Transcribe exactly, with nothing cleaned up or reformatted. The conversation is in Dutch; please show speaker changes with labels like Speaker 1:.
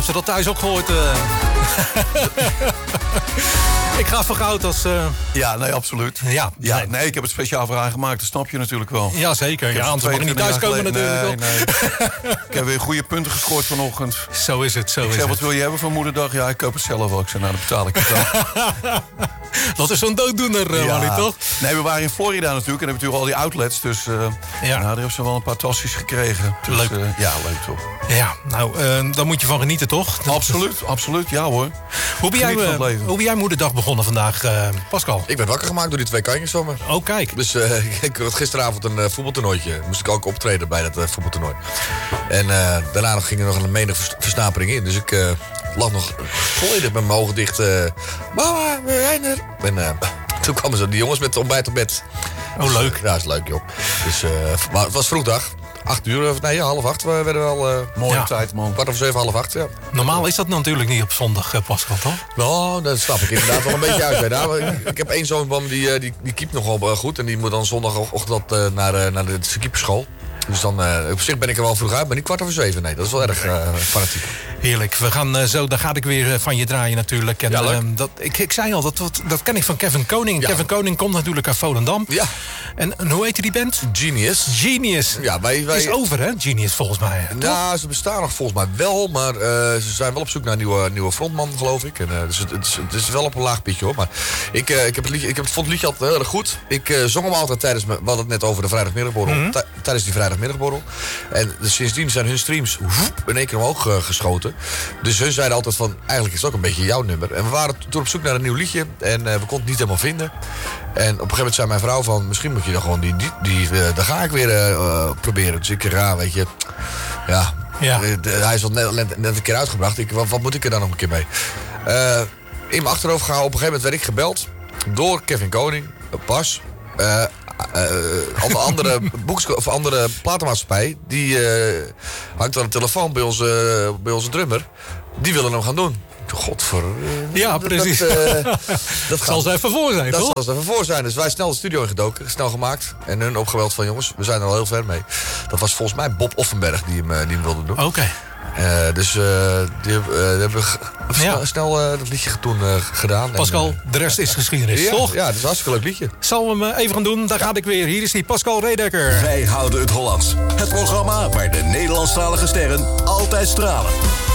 Speaker 1: ze dat thuis ook gehoord. Uh... ik ga voor goud als... Uh...
Speaker 2: Ja, nee, absoluut.
Speaker 1: Ja,
Speaker 2: ja
Speaker 1: nee.
Speaker 2: nee, ik heb het speciaal voor haar gemaakt. Dat snap je natuurlijk wel.
Speaker 1: Ja, zeker. Ja, anders mag je niet thuiskomen natuurlijk.
Speaker 2: Nee, nee. Ik heb weer goede punten gescoord vanochtend.
Speaker 1: Zo is het, zo
Speaker 2: ik
Speaker 1: is
Speaker 2: zei,
Speaker 1: het.
Speaker 2: wat wil je hebben voor moederdag? Ja, ik koop het zelf wel. Ik zei, nou, dan betaal ik het wel.
Speaker 1: Dat is zo'n dooddoener, uh,
Speaker 2: ja.
Speaker 1: Wally, toch?
Speaker 2: Nee, we waren in Florida natuurlijk. En hebben natuurlijk al die outlets. Dus uh, ja. nou, daar hebben ze wel een paar tassies gekregen. Dus,
Speaker 1: leuk.
Speaker 2: Uh, ja, leuk toch.
Speaker 1: Ja, nou, uh, daar moet je van genieten, toch?
Speaker 2: Absoluut, absoluut. Ja hoor.
Speaker 1: Hoe ben jij, uh, hoe ben jij moederdag begonnen vandaag, uh, Pascal?
Speaker 3: Ik ben wakker gemaakt door die twee kanjers van me.
Speaker 1: Oh, kijk.
Speaker 3: Dus uh, ik had gisteravond een uh, voetbaltoernooitje. Moest ik ook optreden bij dat uh, voetbaltoernooi. En uh, daarna nog ging er nog een menige versnapering in. Dus ik uh, lag nog volledig met mijn ogen dicht. Uh, Mama, we zijn er. En uh, toen kwamen ze die jongens met ontbijt op bed.
Speaker 1: Oh,
Speaker 3: dus,
Speaker 1: leuk.
Speaker 3: Uh, ja, is leuk, joh. Dus, uh, maar het was vroegdag. Acht uur, nee, half acht. We werden wel... Uh,
Speaker 2: Mooie
Speaker 1: ja.
Speaker 2: tijd, man.
Speaker 3: Kwart over zeven, half acht, ja.
Speaker 1: Normaal is dat natuurlijk niet op zondag, uh, Pascal, toch?
Speaker 3: Nou, dat snap ik inderdaad wel een beetje uit. Nou, ik, ik heb één zoon van die, die, die keept nog wel goed. En die moet dan zondagochtend uh, naar, uh, naar de keeperschool. Dus dan, uh, op zich ben ik er wel vroeg uit, maar niet kwart over zeven. Nee, dat is wel erg uh, fanatiek.
Speaker 1: Heerlijk. We gaan uh, zo, daar ga ik weer uh, van je draaien natuurlijk. En,
Speaker 3: ja, leuk.
Speaker 1: Uh, dat, ik, ik zei al, dat, dat, dat ken ik van Kevin Koning.
Speaker 3: Ja.
Speaker 1: Kevin Koning komt natuurlijk uit Volendam.
Speaker 3: Ja.
Speaker 1: En, en hoe heet die band?
Speaker 3: Genius.
Speaker 1: Genius.
Speaker 3: Ja, wij, wij...
Speaker 1: Is over, hè? Genius, volgens mij.
Speaker 3: Ja, ze bestaan nog volgens mij wel. Maar uh, ze zijn wel op zoek naar een nieuwe, nieuwe frontman, geloof ik. En, uh, dus het, het, is, het is wel op een laag pitje, hoor. Maar ik, uh, ik, heb het liedje, ik heb, vond het liedje altijd heel erg goed. Ik uh, zong hem altijd tijdens... We hadden het net over de vrijdagmiddagborrel.
Speaker 1: Mm-hmm.
Speaker 3: Tijdens die vrijdagmiddagborrel. En dus sindsdien zijn hun streams woep, in één keer omhoog uh, geschoten. Dus hun zeiden altijd van, eigenlijk is het ook een beetje jouw nummer. En we waren toen op zoek naar een nieuw liedje. En uh, we konden het niet helemaal vinden. En op een gegeven moment zei mijn vrouw van, misschien moet je dan gewoon die... die, die uh, daar ga ik weer uh, proberen. Dus ik ga, weet je... Ja,
Speaker 1: ja.
Speaker 3: Uh, de, hij is al net, net, net een keer uitgebracht. Ik, wat, wat moet ik er dan nog een keer mee? Uh, in mijn achterhoofd gehouden. Op een gegeven moment werd ik gebeld door Kevin Koning. Pas. Uh, uh, andere, boeks, of andere platenmaatschappij. Die uh, hangt aan de telefoon bij onze, bij onze drummer. Die willen hem gaan doen. Godver.
Speaker 1: Ja, precies.
Speaker 3: Dat, uh, dat
Speaker 1: zal ze even voor zijn,
Speaker 3: dat
Speaker 1: toch?
Speaker 3: Dat zal ze even voor zijn. Dus wij snel de studio ingedoken, snel gemaakt. En hun opgebeld van, jongens, we zijn er al heel ver mee. Dat was volgens mij Bob Offenberg die hem, die hem wilde doen.
Speaker 1: Oké. Okay.
Speaker 3: Uh, dus uh, die, uh, die hebben g- ja. snel uh, dat liedje toen uh, gedaan.
Speaker 1: Pascal,
Speaker 3: en, uh,
Speaker 1: de rest is geschiedenis,
Speaker 3: ja,
Speaker 1: toch?
Speaker 3: Ja, het is een hartstikke leuk liedje.
Speaker 1: Zal we hem even gaan doen? Daar ja. ga ik weer. Hier is die Pascal Redeker.
Speaker 4: Wij houden het Hollands. Het programma waar de Nederlandstalige sterren altijd stralen.